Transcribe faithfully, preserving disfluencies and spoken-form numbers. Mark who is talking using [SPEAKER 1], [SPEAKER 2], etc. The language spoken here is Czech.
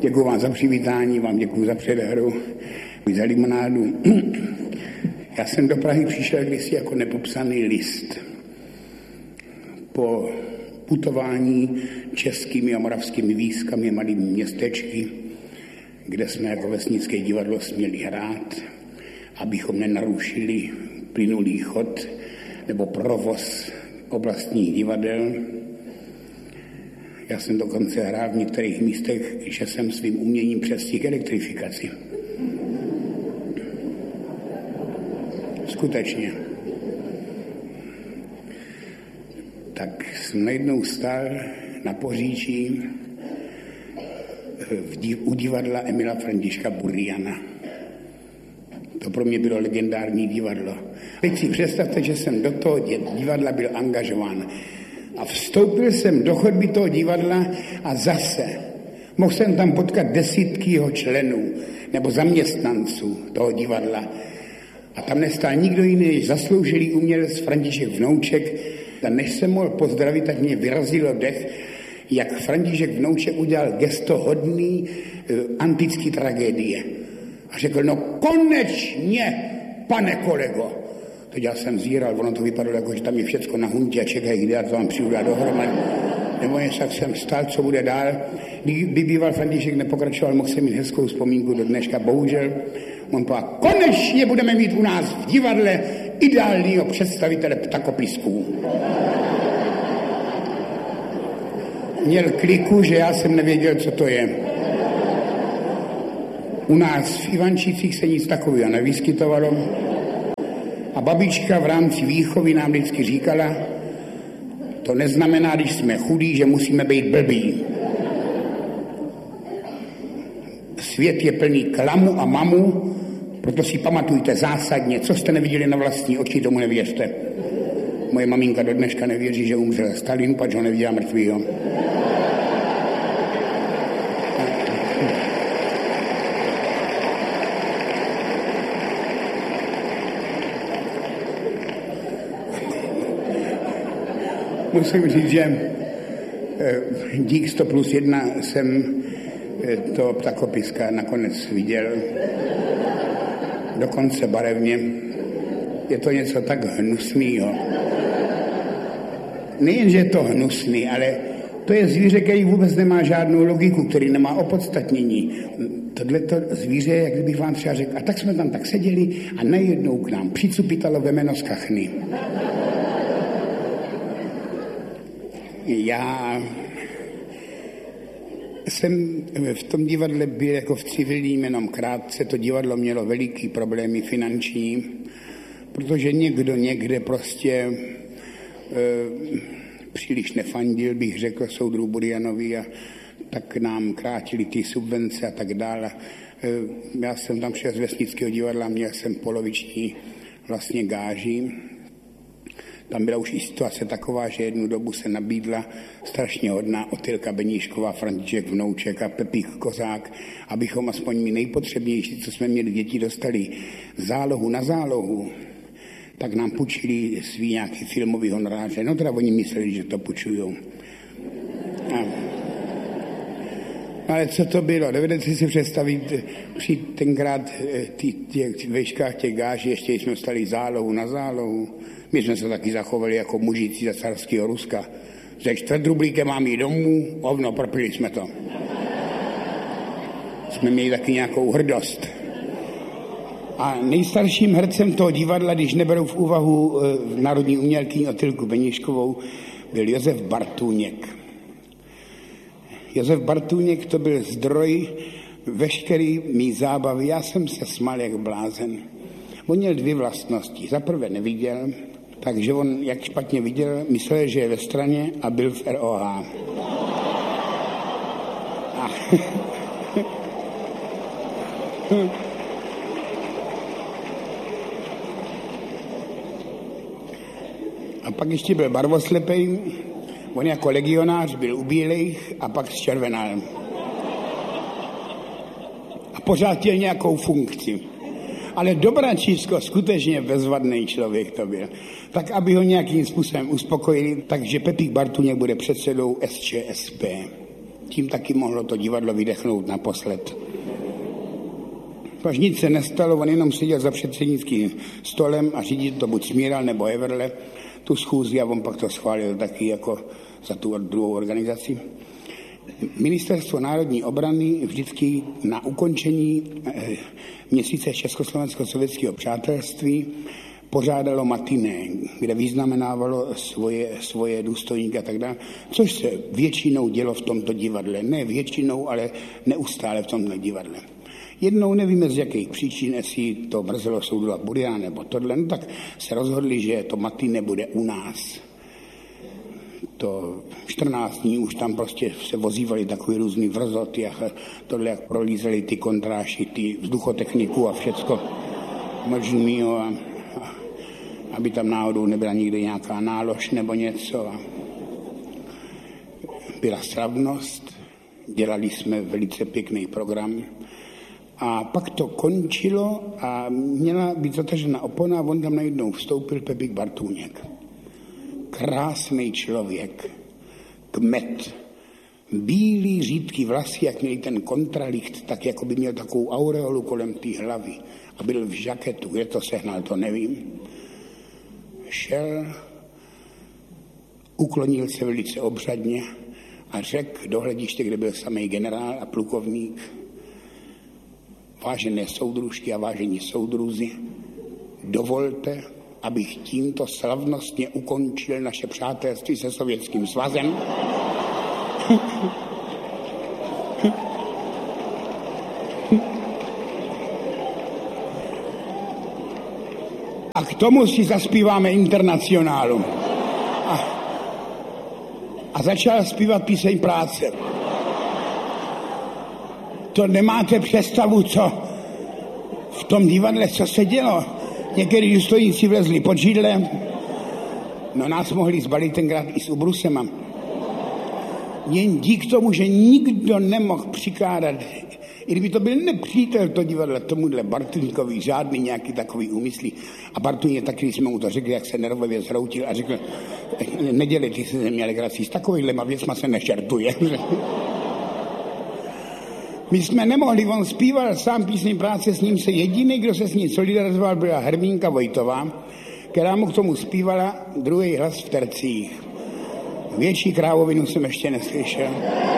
[SPEAKER 1] Děkuji vám za přivítání, vám děkuji za předehru, za limonádu. Já jsem do Prahy přišel kdysi jako nepopsaný list. Po putování českými a moravskými výskami, malými městečky, kde jsme jako vesnické divadlo směli hrát, abychom nenarušili plynulý chod nebo provoz oblastních divadel. Já jsem dokonce hrál v některých místech, že jsem svým uměním přestihl elektrifikaci. Skutečně. Tak jsem najednou stál na Poříčí u divadla Emila Františka Buriana. To pro mě bylo legendární divadlo. Teď si představte, že jsem do toho divadla byl angažován. A vstoupil jsem do chodby toho divadla a zase mohl jsem tam potkat desítky jeho členů nebo zaměstnanců toho divadla. A tam nestál nikdo jiný než zasloužilý umělec František Vnouček. A než jsem mohl pozdravit, tak mě vyrazilo dech, jak František Vnouček udělal gesto hodný uh, antický tragédie. A řekl, no konečně, pane kolego. Teď já jsem zíral, ono to vypadalo jako, že tam je všecko na huntě a čekají, kde já to vám přijdu dát dohromady. Nebo jen tak jsem stál, co bude dál. Kdyby býval František nepokračoval, mohl jsem mít hezkou vzpomínku do dneška. Bohužel, on povedal, konečně budeme mít u nás v divadle ideálního představitele ptakopisků. Měl kliku, že já jsem nevěděl, co to je. U nás v Ivančicích se nic takového nevyskytovalo. A babička v rámci výchovy nám vždycky říkala, to neznamená, když jsme chudí, že musíme být blbí. Svět je plný klamu a mamu, proto si pamatujte zásadně, co jste neviděli na vlastní oči, tomu nevěřte. Moje maminka do dneška nevěří, že umřel Stalin, pač ho neviděla mrtvýho. Musím říct, že dík sto plus jedna jsem to ptakopiska nakonec viděl. Dokonce barevně. Je to něco tak hnusného. Nejenže je to hnusný, ale to je zvíře, který vůbec nemá žádnou logiku, který nemá opodstatnění. Tohleto zvíře, jak kdybych vám třeba řekl, a tak jsme tam tak seděli a najednou k nám přicupitalo vemeno z kachny. Já jsem v tom divadle byl jako v civilním jenom krátce. To divadlo mělo veliký problémy finanční, protože někdo někde prostě e, příliš nefandil, bych řekl, soudru Burianovi, a tak nám krátili ty subvence a tak dále. E, já jsem tam šel z vesnického divadla, měl jsem poloviční vlastně gáži. Tam byla už i situace taková, že jednu dobu se nabídla strašně hodná Otylka Beníšková, František Vnouček a Pepík Kozák, abychom aspoň my nejpotřebnější, co jsme měli děti, dostali zálohu na zálohu, tak nám půjčili svý nějaký filmový honoráře. No teda oni mysleli, že to půjčujou. A... Ale co to bylo? Dovedete si představit, při tenkrát ty, ty, ty vejškách těch gáží ještě jsme stali zálohu na zálohu. My jsme se taky zachovali jako mužici za carského Ruska. Ze čtvrt rublíkem mám jít domů, ovno, propili jsme to. Jsme měli taky nějakou hrdost. A nejstarším hercem toho divadla, když neberou v úvahu e, národní umělkyni Otylku Beníškovou, byl Josef Bartůněk. Josef Bartůněk to byl zdroj veškerý mý zábavy. Já jsem se smál jak blázen. On měl dvě vlastnosti. Za prvé neviděl, takže on, jak špatně viděl, myslel, že je ve straně a byl v R O H. A, a pak ještě byl barvoslepej, on jako legionář byl u bílejch a pak zčervenal. A pořád měl nějakou funkci. Ale Dobračisko skutečně bezvadný člověk to byl. Tak, aby ho nějakým způsobem uspokojili, takže Pepík Bartůněk bude předsedou S Č S P. tím taky mohlo to divadlo vydechnout naposled. Až nic se nestalo, on jenom seděl za předsednickým stolem a řídit to buď Smíral nebo Everle, tu schůzi, a on pak to schválil taky jako za tu druhou organizaci. Ministerstvo národní obrany vždycky na ukončení měsíce Československo-sovětského přátelství pořádalo matiné, kde vyznamenávalo svoje, svoje důstojníky a tak dále, což se většinou dělo v tomto divadle. Ne většinou, ale neustále v tomto divadle. Jednou nevíme z jakých příčin, jestli to mrzelo Soudruha Buriana nebo tohle, no tak se rozhodli, že to matiné bude u nás. To čtrnáct dní už tam prostě se vozívali takový různý vrzoty a tohle, jak prolízeli ty kontráši, ty vzduchotechniku a všecko možného, a, a, aby tam náhodou nebyla nikde nějaká nálož nebo něco. A byla slavnost, dělali jsme velice pěkný program a pak to končilo a měla být zatažena opona a on tam najednou vstoupil Pepík Bartůněk. Krásný člověk, kmet, bílý řídký vlasy, jak měl ten kontralicht, tak jako by měl takovou aureolu kolem té hlavy a byl v žaketu, kde to sehnal, to nevím. Šel, uklonil se velice obřadně a řekl do hlediště, kde byl samý generál a plukovník: vážené soudružky a vážení soudruzi, dovolte, abych tímto slavnostně ukončil naše přátelství se Sovětským svazem. A k tomu si zaspíváme Internacionálu. A, a začal zpívat píseň Práce. To nemáte představu, co v tom divadle, co se dělo. Některý důstojníci vlezli pod židle, no nás mohli zbalit tenkrát i s ubrusema. Jen dík tomu, že nikdo nemohl přikládat, i kdyby to byl nepřítel to divadla tomuhle Bartůňkovi, žádný nějaký takový úmyslí. A Bartůň taky, když jsme mu to řekli, jak se nervově zhroutil a řekl: nedělej ty se země legrací, s takovýhlema věcma se nešertuje. My jsme nemohli, on zpíval sám píseň Práce, s ním se jediný, kdo se s ním solidarizoval, byla Hermínka Vojtová, která mu k tomu zpívala druhý hlas v tercích. Větší krávovinu jsem ještě neslyšel.